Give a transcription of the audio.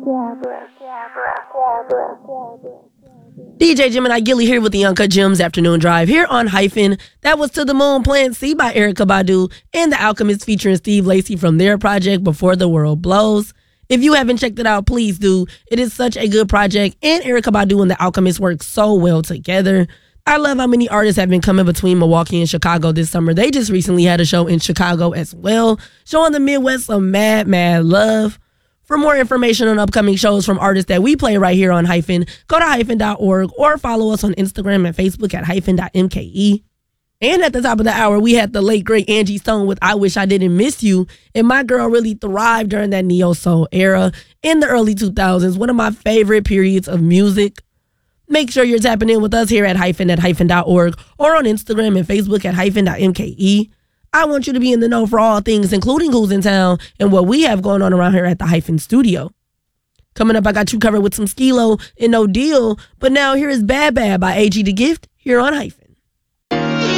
DJ Gemini Gilly here with the Uncut Gems Afternoon Drive here on Hyphen. That was To the Moon Plant C by Erykah Badu and The Alchemist featuring Steve Lacy from their project Before the World Blows. If you haven't checked it out, please do. It is such a good project, and Erykah Badu and The Alchemist work so well together. I love how many artists have been coming between Milwaukee and Chicago this summer. They just recently had a show in Chicago as well, showing the Midwest some mad love. For more information on upcoming shows from artists that we play right here on Hyphen, go to hyphen.org or follow us on Instagram and Facebook at hyphen.mke. And at the top of the hour, we had the late, great Angie Stone with I Wish I Didn't Miss You. And my girl really thrived during that neo-soul era in the early 2000s, one of my favorite periods of music. Make sure you're tapping in with us here at hyphen.org or on Instagram and Facebook at hyphen.mke. I want you to be in the know for all things, including who's in town and what we have going on around here at the Hyphen Studio. Coming up, I got you covered with some Skilo and No Deal. But now here is Bad Bad by AG The Gift here on Hyphen.